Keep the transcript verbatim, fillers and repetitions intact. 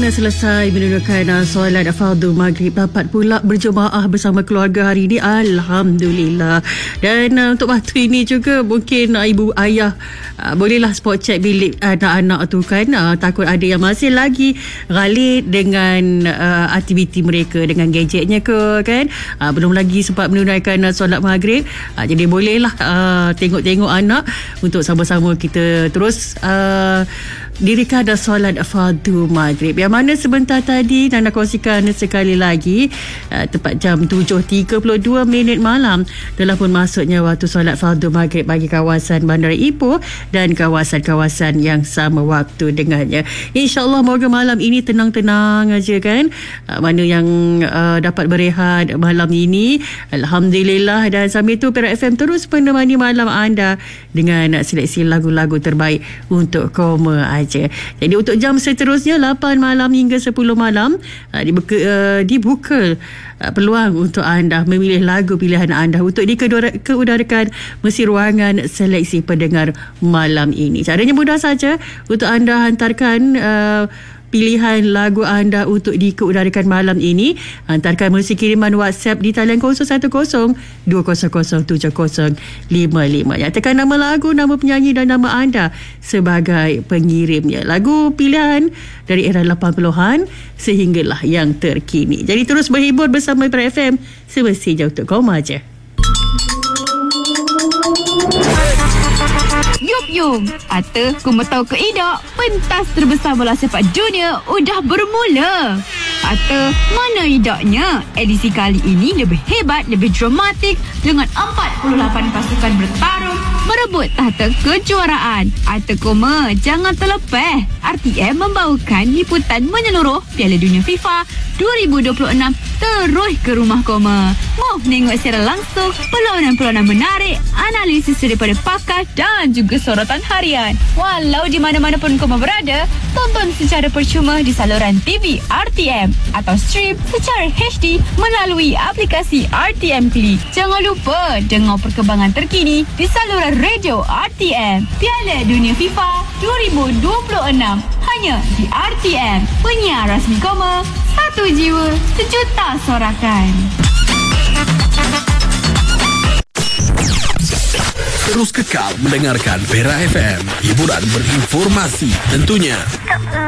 Mana selesai menunaikan uh, solat fardu maghrib, dapat pula berjemaah bersama keluarga hari ini, alhamdulillah. Dan uh, untuk waktu ini juga mungkin uh, ibu ayah uh, bolehlah spot check bilik anak-anak tu kan, uh, takut ada yang masih lagi ghalid dengan uh, aktiviti mereka dengan gadgetnya ke kan, uh, belum lagi sempat menunaikan uh, solat maghrib. uh, jadi bolehlah uh, tengok-tengok anak untuk sama-sama kita terus uh, dirikan ada solat fardu maghrib, yang mana sebentar tadi Nana kongsikan sekali lagi, uh, tepat jam tujuh tiga puluh dua minit malam telah pun masuknya waktu solat fardu maghrib bagi kawasan Bandar Ipoh dan kawasan-kawasan yang sama waktu dengannya. InsyaAllah moga malam ini tenang-tenang aja kan, uh, mana yang uh, dapat berehat malam ini, alhamdulillah. Dan sambil itu Perak F M terus menemani malam anda dengan seleksi lagu-lagu terbaik untuk koma aja. Jadi untuk jam seterusnya lapan malam hingga sepuluh malam uh, dibuka, uh, dibuka uh, peluang untuk anda memilih lagu pilihan anda untuk dikeudarakan mesti ruangan seleksi pendengar malam ini. Caranya mudah saja, untuk anda hantarkan uh, pilihan lagu anda untuk dikeudarakan malam ini, hantarkan melalui kiriman WhatsApp di talian kosong satu kosong dua kosong kosong tujuh kosong lima lima. Ya, tekan nama lagu, nama penyanyi dan nama anda sebagai pengirimnya. Lagu pilihan dari era lapan puluhan sehinggalah yang terkini. Jadi terus berhibur bersama Perak F M semestinya untuk koma je. Yup yup, Ata, ku mau tahu ke idak, pentas terbesar bola sepak dunia udah bermula. Ata, mana idaknya? Edisi kali ini lebih hebat, lebih dramatik dengan empat puluh lapan pasukan bertarung merebut tahta kejuaraan. Ata koma, jangan terlepas. R T M membawakan liputan menyeluruh Piala Dunia FIFA dua ribu dua puluh enam terus ke rumah koma. Mau tengok secara langsung perlawanan-perlawanan menarik, analisis daripada pakar dan juga sorotan harian. Walau di mana-mana pun koma berada, tonton secara percuma di saluran T V R T M atau stream secara H D melalui aplikasi R T M Klik. Jangan lupa dengar perkembangan terkini di saluran radio R T M. Piala Dunia FIFA dua ribu dua puluh enam hanya di R T M. Penyiar rasmi koma, satu jiwa, sejuta sorakan. Terus kekal mendengarkan Perak F M, hiburan berinformasi tentunya.